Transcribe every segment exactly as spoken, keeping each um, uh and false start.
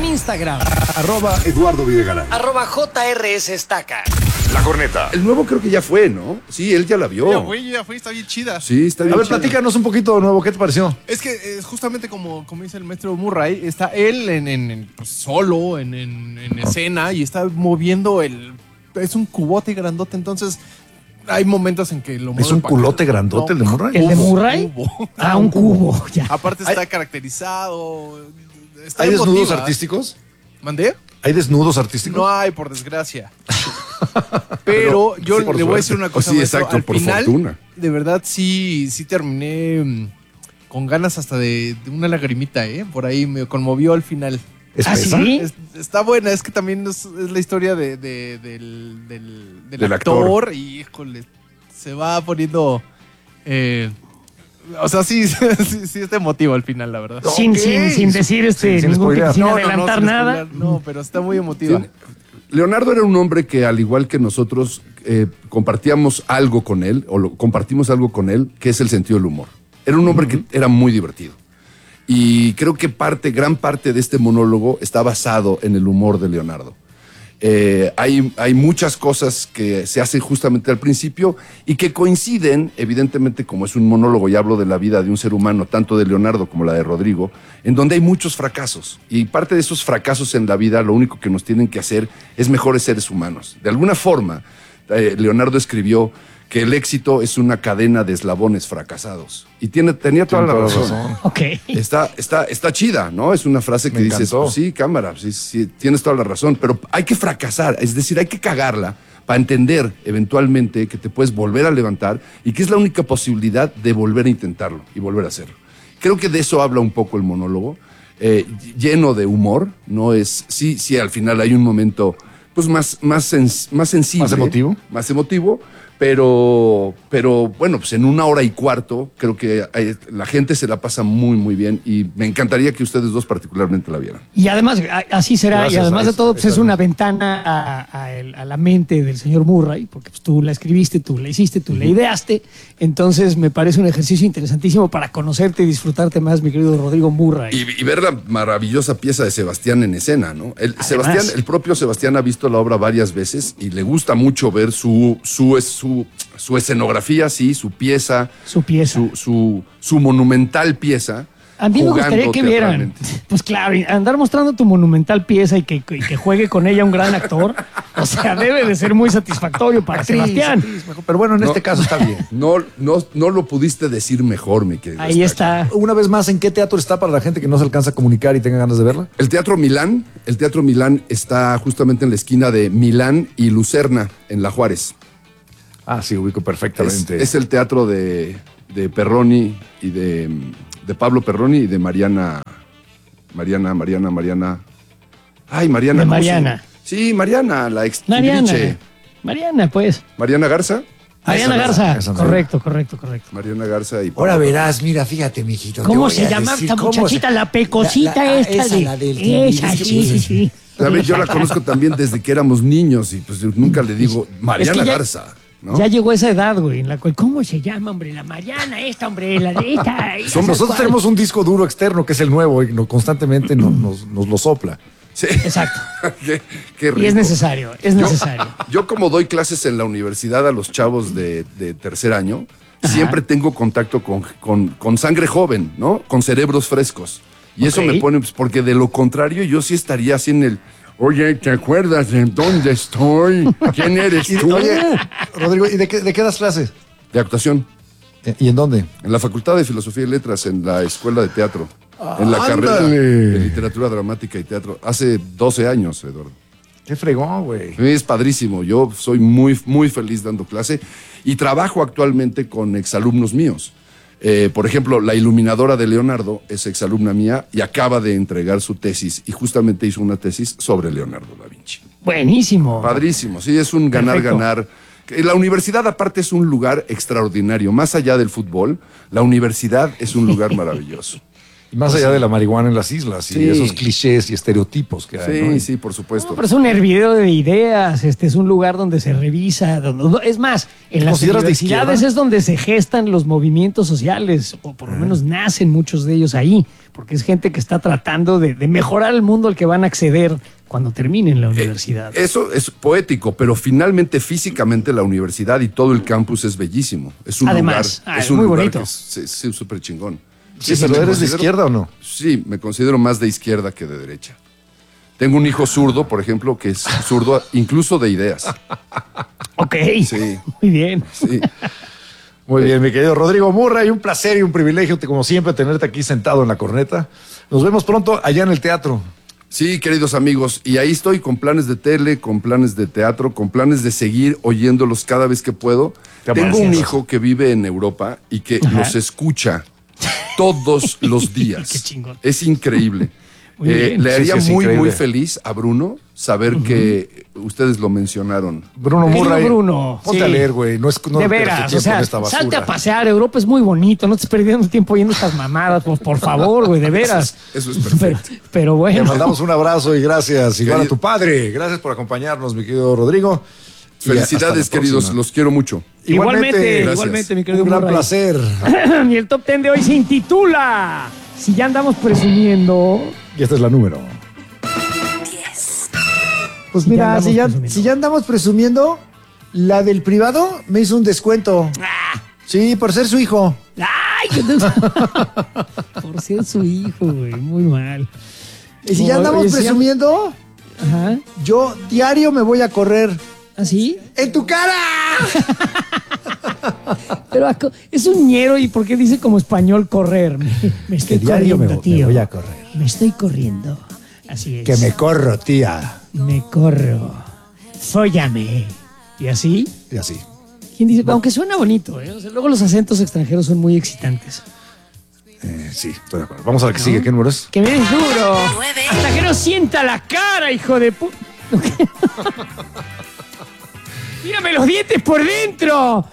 en Instagram. Arroba Eduardo Videgaray. Arroba J R S Estaca. La Corneta. El nuevo creo que ya fue, ¿no? Sí, él ya la vio. Ya fue, ya fue, está bien chida. Sí, está bien A ver, chida. platícanos un poquito de nuevo, ¿qué te pareció? Es que es justamente como, como dice el maestro Murray, está él en, en- en, pues, solo, en, en- en escena, y está moviendo el... Es un cubote grandote, entonces hay momentos en que lo mueve. ¿Es un para culote acá. grandote el de Murray? ¿El de cubo, Murray? cubo. Ah, un cubo, ya. Aparte está caracterizado. Está ¿Hay desnudos emotiva. artísticos? ¿Mandé? ¿Hay desnudos artísticos? No hay, por desgracia. Pero yo sí, por le voy a suerte. decir una cosa. Sí, maestro, exacto, al por final, fortuna. de verdad, sí, sí terminé mm, con ganas hasta de, de una lagrimita, ¿eh? Por ahí me conmovió al final. ¿Es ¿Ah, fresa? sí? Es- está buena, es que también es, es la historia de, de- del, del- del Del actor, actor. y híjole, se va poniendo... eh, o sea, sí, sí, sí está emotivo al final, la verdad. Sin, Ok. sin, sin decir este, Sin- sin ningún tipo, spoilear. sin No, no, no, adelantar sin nada. spoilear, no, pero está muy emotiva. Sí. Leonardo era un hombre que, al igual que nosotros, eh, compartíamos algo con él, o lo- compartimos algo con él, que es el sentido del humor. Era un hombre que era muy divertido. Y creo que parte, gran parte de este monólogo está basado en el humor de Leonardo. Eh, hay, hay muchas cosas que se hacen justamente al principio y que coinciden, evidentemente, como es un monólogo, y hablo de la vida de un ser humano, tanto de Leonardo como la de Rodrigo, en donde hay muchos fracasos. Y parte de esos fracasos en la vida, lo único que nos tienen que hacer es mejores seres humanos. De alguna forma, eh, Leonardo escribió que el éxito es una cadena de eslabones fracasados. Y tiene, tenía toda la Tiene toda la razón. razón. Ok. Está, está, está chida, ¿no? Es una frase que Me dices, encantó. pues sí, cámara, sí, sí, tienes toda la razón, pero hay que fracasar, es decir, hay que cagarla para entender eventualmente que te puedes volver a levantar y que es la única posibilidad de volver a intentarlo y volver a hacerlo. Creo que de eso habla un poco el monólogo, eh, lleno de humor, no es, sí, sí, al final hay un momento pues más, más, sens- más sensible. ¿Más emotivo? Más emotivo, pero, pero bueno, pues en una hora y cuarto creo que hay- la gente se la pasa muy, muy bien y me encantaría que ustedes dos particularmente la vieran. Y además, a- así será, Gracias, y además de Alex. todo, pues es Está una ventana a, a el- a la mente del señor Murray, porque pues, tú la escribiste, tú la hiciste, tú la ideaste, entonces me parece un ejercicio interesantísimo para conocerte y disfrutarte más, mi querido Rodrigo Murray. Y, y ver la maravillosa pieza de Sebastián en escena, ¿no? El, Además. Sebastián, el propio Sebastián ha visto la obra varias veces y le gusta mucho ver su, su, su, su escenografía, sí, su pieza, Su pieza. su, su, su monumental pieza. A mí me jugando gustaría que vieran, teatralmente. pues claro, y andar mostrando tu monumental pieza y que, y que juegue con ella un gran actor, o sea, debe de ser muy satisfactorio para Actriz, Sebastián. actriz, mejor. Pero bueno, en No. este caso está bien. No, no, no lo pudiste decir mejor, mi querido. Ahí Estaca. está. Una vez más, ¿en qué teatro está para la gente que no se alcanza a comunicar y tenga ganas de verla? El Teatro Milán, el Teatro Milán está justamente en la esquina de Milán y Lucerna, en La Juárez. Ah, sí, ubico Es, perfectamente. es el teatro de, de Perroni y de, de Pablo Perroni y de Mariana, Mariana, Mariana, Mariana. Ay, Mariana. De ¿cómo se llama? Mariana. Sí, Mariana, la ex Mariana. Timbiriche. Mariana, pues. Mariana Garza. Mariana esa no, Garza. esa no. Correcto, correcto, correcto. Mariana Garza y Pablo Ahora Perroni. verás, mira, fíjate, mijito. te ¿Cómo voy se a llama decir esta cómo se- muchachita? La pecosita La- la- esta. esa, de- la del esa, Timbiriche, sí, sí, pues. sí. ¿Sabes? Yo la conozco también desde que éramos niños y pues nunca le digo Mariana Es que ya- Garza, ¿no? Ya llegó esa edad, güey, en la cual, ¿cómo se llama, hombre? La Mariana, esta, hombre, la de esta. esa, Son- nosotros ¿cuál? tenemos un disco duro externo que es el nuevo y no- constantemente no- nos, nos lo sopla. Sí. Exacto. qué, qué Y rico. es necesario, es necesario. Yo como doy clases en la universidad a los chavos de, de tercer año, siempre tengo contacto con, con- con sangre joven, ¿no? Con cerebros frescos. Y eso Ok. me pone, pues, porque de lo contrario yo sí estaría así en el, oye, ¿te acuerdas de dónde estoy? ¿Quién eres Y, tú? oye, Rodrigo, ¿y de qué, de qué das clases? De actuación. Eh, ¿Y en dónde? En la Facultad de Filosofía y Letras, en la Escuela de Teatro. en la ándale. carrera de Literatura Dramática y Teatro. Hace doce años, Eduardo. Qué fregón, güey. Es padrísimo. Yo soy muy, muy feliz dando clase y trabajo actualmente con exalumnos míos. Eh, por ejemplo, la iluminadora de Leonardo es exalumna mía y acaba de entregar su tesis y justamente hizo una tesis sobre Leonardo da Vinci. Buenísimo. Padrísimo, sí, es un ganar-ganar. La universidad aparte es un lugar extraordinario. Más allá del fútbol, la universidad es un lugar maravilloso. Y más allá de la marihuana en las islas y Sí. esos clichés y estereotipos que hay. Sí, ¿no? sí, por supuesto. No, pero es un hervidero de ideas, este es un lugar donde se revisa, donde, es más, en las consideras de universidades izquierda? es donde se gestan los movimientos sociales, o por lo menos nacen muchos de ellos ahí, porque es gente que está tratando de, de mejorar el mundo al que van a acceder cuando terminen la universidad. Eso es poético, pero finalmente físicamente la universidad y todo el campus es bellísimo. Es un Además, lugar, ah, es un muy lugar bonito. que es es- es súper chingón. Sí, Sí, pero me ¿eres de considero- izquierda o no? Sí, me considero más de izquierda que de derecha. Tengo un hijo zurdo, por ejemplo, que es zurdo incluso de ideas. Ok, Sí. muy bien. Sí. Muy bien, mi querido Rodrigo Murray, un placer y un privilegio, te- como siempre, tenerte aquí sentado en la corneta. Nos vemos pronto allá en el teatro. Sí, queridos amigos, y ahí estoy con planes de tele, con planes de teatro, con planes de seguir oyéndolos cada vez que puedo. Qué Tengo gracias. un hijo que vive en Europa y que Ajá. los escucha todos los días. Qué chingón. Es increíble. Muy Eh, bien. le Sí, haría sí, es muy, increíble. muy feliz a Bruno saber que ustedes lo mencionaron. Bruno Querido Murray, Bruno, ponte sí. a leer, güey. No es no De pierdas tu veras, o tiempo sea, en esta basura. salte a pasear, Europa es muy bonito, no estés perdiendo tiempo yendo a estas mamadas, por, por favor, güey, de veras. Eso es perfecto. Pero, pero Te bueno. mandamos un abrazo y gracias. Igual a Querido- tu padre. Gracias por acompañarnos, mi querido Rodrigo. Y hasta Felicidades, la queridos, próxima. los quiero mucho. Igualmente, Gracias. igualmente, mi querido Un gran Murray. placer. Y el top ten de hoy se intitula Si ya andamos presumiendo. Y esta es la número. Pues Si ya mira, andamos si ya, presumiendo. si ya andamos presumiendo, la del privado me hizo un descuento. Sí, por ser su hijo. ¡Ay! qué te- Por ser su hijo, güey, muy mal. Y si ya Oye, andamos si ya- presumiendo, Ajá. yo diario me voy a correr. ¿Así? ¡En tu cara! Pero aco- es un ñero y ¿por qué dice como español correr? Me, me estoy Que diario corriendo, me- me tío. voy a correr. Me estoy corriendo. Así es. Que me corro, tía. Me corro. Fóllame. ¿Y así? Y así. ¿Quién dice? Aunque suena bonito, ¿eh? O sea, luego los acentos extranjeros son muy excitantes. Eh, sí, estoy de acuerdo. Vamos a la que sigue. ¿Qué número es? Que me des duro. Nueve. Hasta que no sienta la cara, hijo de pu... Mírame los dientes por dentro.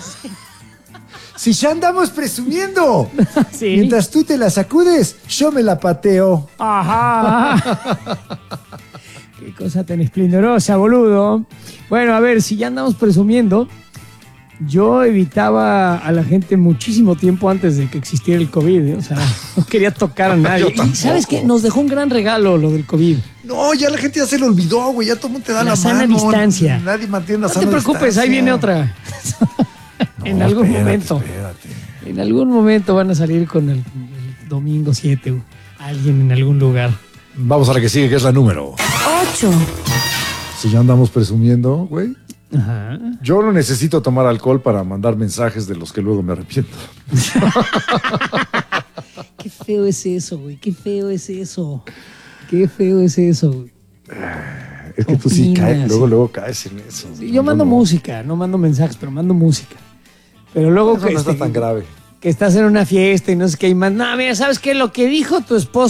Si ya andamos presumiendo. Sí. Mientras tú te la sacudes, yo me la pateo. Ajá. Qué cosa tan esplendorosa, boludo. Bueno, a ver, si ya andamos presumiendo, yo evitaba a la gente muchísimo tiempo antes de que existiera el COVID, ¿eh? O sea, no quería tocar a nadie. Yo Y tampoco. ¿sabes qué? Nos dejó un gran regalo lo del COVID. No, ya la gente ya se lo olvidó, güey. Ya todo el mundo te da La la, sana mano. distancia. Nadie mantiene la No sana te preocupes, distancia. ahí viene otra. En No, algún espérate, momento. espérate. En algún momento van a salir con el, el domingo siete, alguien en algún lugar. Vamos a la que sigue, que es la número. Ocho. Si ya andamos presumiendo, güey. Ajá. Yo no necesito tomar alcohol para mandar mensajes de los que luego me arrepiento. Qué feo es eso, güey. Qué feo es eso. Qué feo es eso, güey. Es que tú sí Opina, caes, luego, sí. luego caes en eso. Sí, yo mando no. música, no mando mensajes, pero mando música. Pero luego Eso que, no está este, tan grave. que estás en una fiesta y no sé qué, y más, no, mira, ¿sabes qué? Lo que dijo tu esposo